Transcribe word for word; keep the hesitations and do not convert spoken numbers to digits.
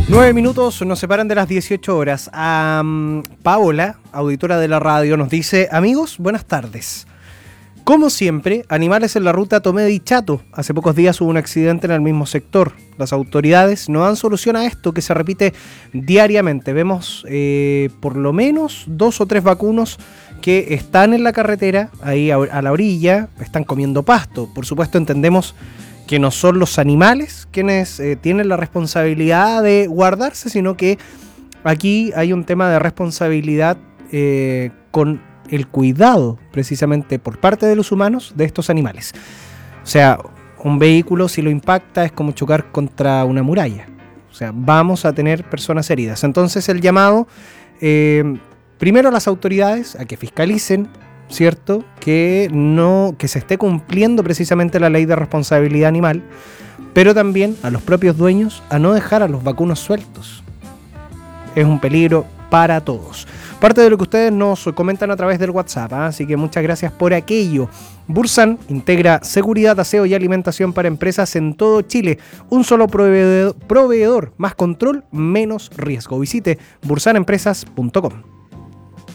Nueve minutos nos separan de las dieciocho horas. Um, Paola, auditora de la radio, nos dice: amigos, buenas tardes. Como siempre, animales en la ruta Tomé y Chato. Hace pocos días hubo un accidente en el mismo sector. Las autoridades no dan solución a esto que se repite diariamente. Vemos eh, por lo menos dos o tres vacunos que están en la carretera, ahí a, a la orilla, están comiendo pasto. Por supuesto, entendemos que no son los animales quienes eh, tienen la responsabilidad de guardarse, sino que aquí hay un tema de responsabilidad eh, con el cuidado, precisamente por parte de los humanos, de estos animales. O sea, un vehículo, si lo impacta, es como chocar contra una muralla. O sea, vamos a tener personas heridas. Entonces, el llamado, eh, primero a las autoridades, a que fiscalicen, ¿cierto? Que no, que se esté cumpliendo precisamente la ley de responsabilidad animal, pero también a los propios dueños a no dejar a los vacunos sueltos. Es un peligro para todos. Parte de lo que ustedes nos comentan a través del WhatsApp, ¿eh? Así que muchas gracias por aquello. Bursan integra seguridad, aseo y alimentación para empresas en todo Chile. Un solo proveedor, proveedor, más control, menos riesgo. Visite bursan empresas punto com.